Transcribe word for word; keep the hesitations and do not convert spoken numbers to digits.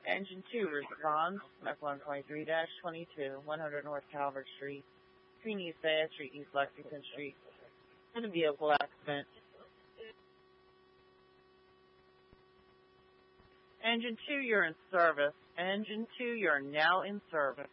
Engine two responds, F one twenty-three twenty-two, one hundred North Calvert Street, between East Fayette Street, East Lexington Street, in a vehicle accident. Engine two, you're in service. Engine two, you're now in service.